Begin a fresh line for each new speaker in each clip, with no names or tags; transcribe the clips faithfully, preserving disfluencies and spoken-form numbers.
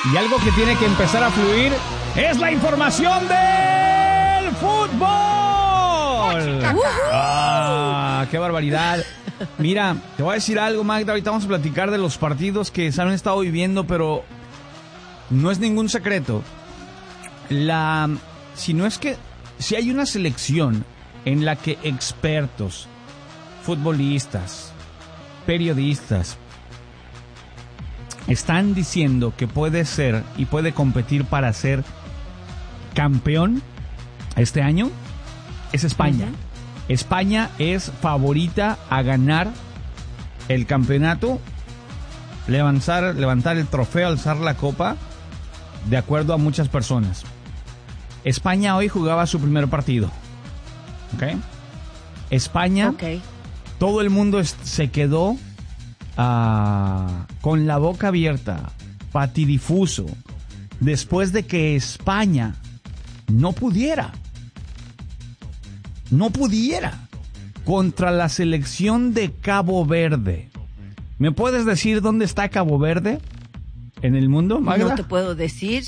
Y algo que tiene que empezar a fluir es la información del fútbol. ¡Ah, qué barbaridad! Mira, te voy a decir algo, Magda. Ahorita vamos a platicar de los partidos que se han estado viviendo, pero no es ningún secreto. La, si no es que, si hay una selección en la que expertos, futbolistas, periodistas, están diciendo que puede ser y puede competir para ser campeón este año, es España. Uh-huh. España es favorita a ganar el campeonato, levantar, levantar el trofeo, alzar la copa, de acuerdo a muchas personas. España hoy jugaba su primer partido. ¿Ok? España,
okay.
Todo el mundo es, se quedó uh, con la boca abierta, patidifuso, después de que España no pudiera. No pudiera contra la selección de Cabo Verde. ¿Me puedes decir dónde está Cabo Verde en el mundo, Magda?
No te puedo decir.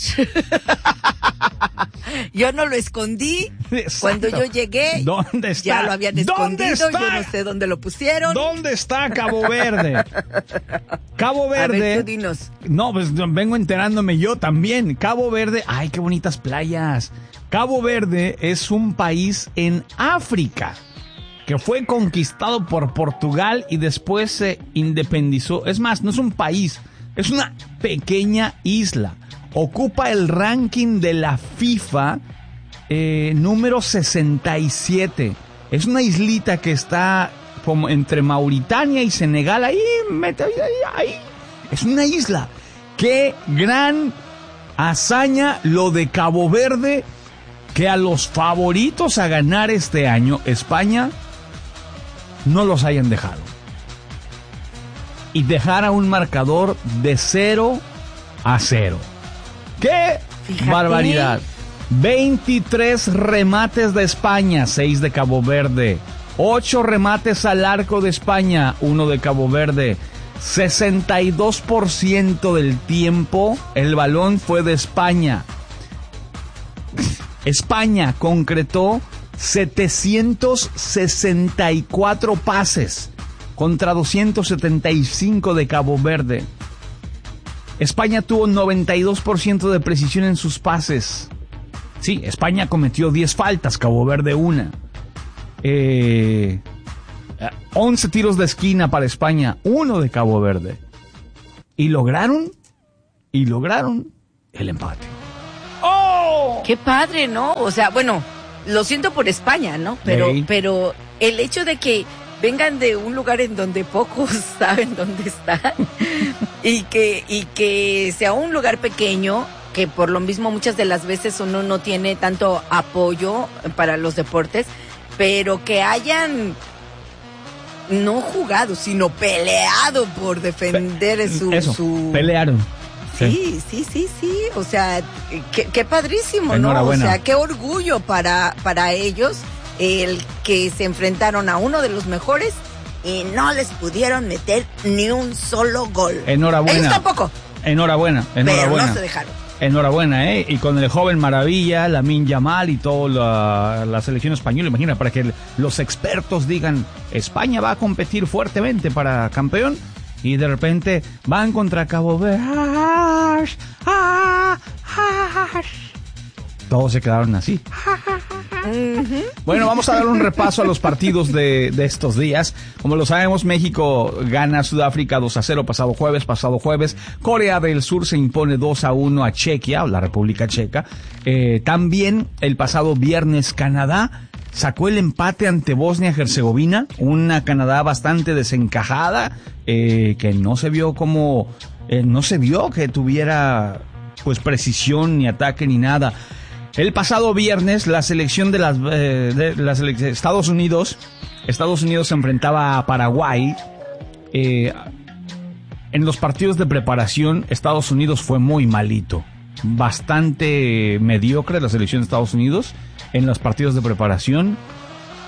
Yo no lo escondí.
Exacto.
Cuando yo llegué,
¿dónde está?
Ya lo habían escondido.
¿Dónde está?
Yo no sé dónde lo pusieron.
¿Dónde está Cabo Verde? Cabo Verde.
A ver, tú dinos.
No, pues vengo enterándome yo también. Cabo Verde, ay, qué bonitas playas. Cabo Verde es un país en África que fue conquistado por Portugal y después se independizó. Es más, no es un país, es una pequeña isla. Ocupa el ranking de la FIFA eh, número sesenta y siete. Es una islita que está como entre Mauritania y Senegal. Ahí, mete, ahí, ahí. Es una isla. Qué gran hazaña lo de Cabo Verde, que a los favoritos a ganar este año, España, no los hayan dejado. Y dejar a un marcador de cero a cero. ¡Qué Fíjate. barbaridad! veintitrés remates de España, seis de Cabo Verde. ocho remates al arco de España, uno de Cabo Verde. sesenta y dos por ciento del tiempo el balón fue de España. España concretó setecientos sesenta y cuatro pases contra doscientos setenta y cinco de Cabo Verde. España tuvo noventa y dos por ciento de precisión en sus pases. Sí, España cometió diez faltas, Cabo Verde una. Eh, once tiros de esquina para España, uno de Cabo Verde. Y lograron, y lograron el empate. ¡Oh!
¡Qué padre!, ¿no? O sea, bueno, lo siento por España, ¿no? Pero,
hey.
pero el hecho de que vengan de un lugar en donde pocos saben dónde están y que y que sea un lugar pequeño, que por lo mismo muchas de las veces uno no tiene tanto apoyo para los deportes, pero que hayan no jugado, sino peleado por defender Pe- su,
eso,
su...
pelearon.
Sí, sí, sí, sí, o sea, qué, qué padrísimo, ¿no? O sea, qué orgullo para, para ellos el que se enfrentaron a uno de los mejores y no les pudieron meter ni un solo gol.
Enhorabuena.
Ellos tampoco.
Enhorabuena, enhorabuena.
Pero no se dejaron.
Enhorabuena, ¿eh? Y con el joven maravilla, Lamine Yamal y toda la, la selección española, imagina, para que los expertos digan, España va a competir fuertemente para campeón, y de repente van contra Cabo Verde. Todos se quedaron así.
Uh-huh.
Bueno, vamos a dar un repaso a los partidos de, de estos días. Como lo sabemos, México gana a Sudáfrica dos a cero pasado jueves, pasado jueves. Corea del Sur se impone dos a uno a Chequia, la República Checa. Eh, también el pasado viernes Canadá sacó el empate ante Bosnia-Herzegovina, una Canadá bastante desencajada, eh, que no se vio como, eh, no se vio que tuviera pues precisión ni ataque ni nada. El pasado viernes la selección de las eh, de las Estados Unidos, Estados Unidos se enfrentaba a Paraguay. Eh, en los partidos de preparación Estados Unidos fue muy malito, bastante mediocre la selección de Estados Unidos en los partidos de preparación.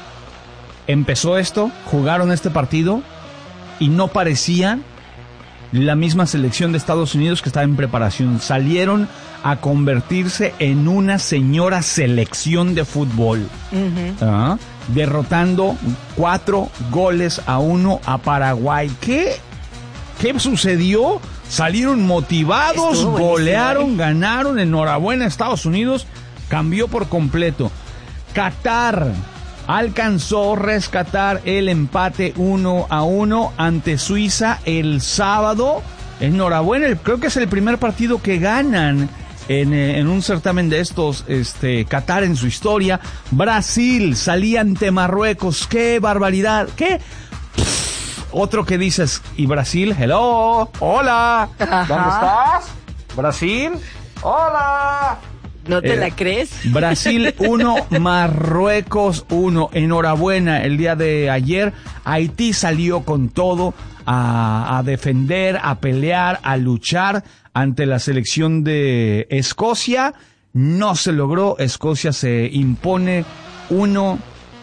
Empezó esto, jugaron este partido y no parecía la misma selección de Estados Unidos que estaba en preparación. Salieron a convertirse en una señora selección de fútbol, uh-huh. ¿Ah? derrotando cuatro goles a uno a Paraguay. ¿Qué, qué sucedió? Salieron motivados, golearon, ganaron. Enhorabuena, Estados Unidos cambió por completo. Qatar alcanzó rescatar el empate uno a uno ante Suiza el sábado. Enhorabuena, creo que es el primer partido que ganan en, en un certamen de estos, este, Qatar en su historia. Brasil salía ante Marruecos. ¡Qué barbaridad! ¿Qué? Pff, otro que dices, ¿y Brasil? ¡Hello! ¡Hola!
Ajá.
¿Dónde estás? ¿Brasil? ¡Hola!
¿No te
eh,
la crees?
Brasil uno, Marruecos uno. Enhorabuena, el día de ayer Haití salió con todo a, a defender, a pelear, a luchar ante la selección de Escocia. No se logró, Escocia se impone uno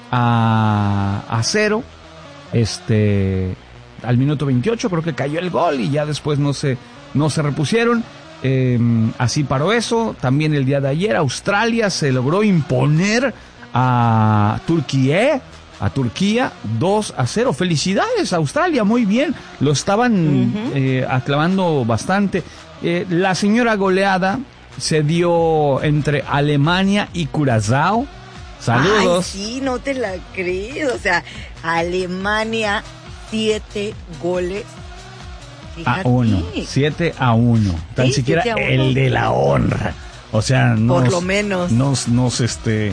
a cero. Este, al minuto veintiocho creo que cayó el gol y ya después no se, no se repusieron. Eh, así paró eso. También el día de ayer Australia se logró imponer a Turquía, a Turquía dos a cero. Felicidades Australia, muy bien, lo estaban uh-huh. eh, aclamando bastante. Eh, la señora goleada se dio entre Alemania y Curazao. Saludos.
Ay, sí, no te la crees, o sea, Alemania siete goles
a uno, siete a uno, tan sí, siquiera el de la honra, o sea, nos,
por lo menos
nos, nos este,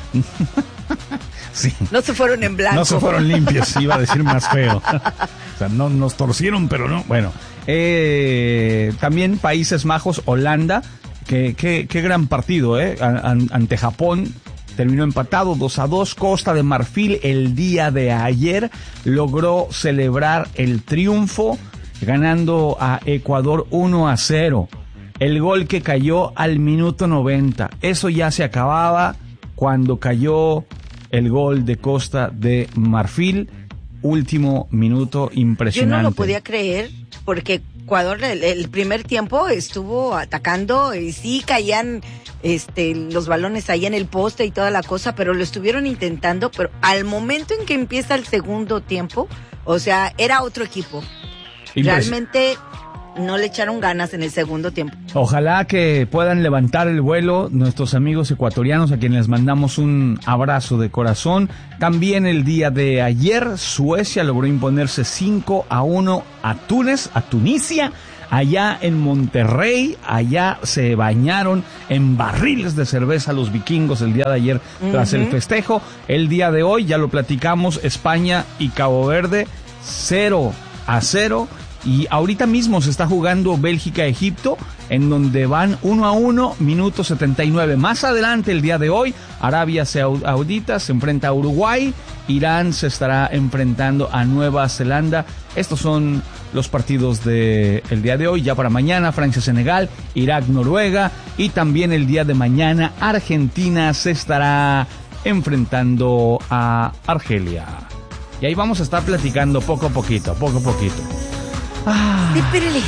sí,
no se fueron en blanco,
no se fueron limpios, iba a decir más feo, o sea, no nos torcieron, pero no, bueno, eh, también Países Bajos, Holanda, que, que, qué gran partido, eh, An, ante Japón. Terminó empatado dos a dos. Costa de Marfil el día de ayer logró celebrar el triunfo ganando a Ecuador uno a cero. El gol que cayó al minuto noventa. Eso ya se acababa cuando cayó el gol de Costa de Marfil. Último minuto, impresionante.
Yo no lo podía creer porque Ecuador el, el primer tiempo estuvo atacando y sí caían este los balones ahí en el poste y toda la cosa, pero lo estuvieron intentando, pero al momento en que empieza el segundo tiempo, o sea, era otro equipo. Realmente no le echaron ganas en el segundo tiempo.
Ojalá que puedan levantar el vuelo nuestros amigos ecuatorianos, a quienes mandamos un abrazo de corazón. También el día de ayer Suecia logró imponerse cinco a uno a Túnez, a Tunisia. Allá en Monterrey, allá se bañaron en barriles de cerveza los vikingos el día de ayer tras uh-huh. el festejo. El día de hoy, ya lo platicamos, España y Cabo Verde cero a cero. Y ahorita mismo se está jugando Bélgica-Egipto, en donde van uno a uno, minuto setenta y nueve. Más adelante, el día de hoy, Arabia Saudita se enfrenta a Uruguay, Irán se estará enfrentando a Nueva Zelanda. Estos son los partidos del día de hoy. Ya para mañana, Francia-Senegal, Irak-Noruega, y también el día de mañana, Argentina se estará enfrentando a Argelia. Y ahí vamos a estar platicando poco a poquito, poco a poquito.
Ah. Espérale.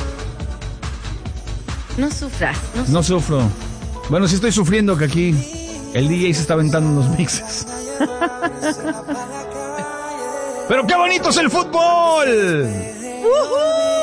No sufras. No,
no sufro. Bueno, sí estoy sufriendo que aquí el D J se está aventando unos mixes. ¡Pero qué bonito es el fútbol! ¡Uh-huh!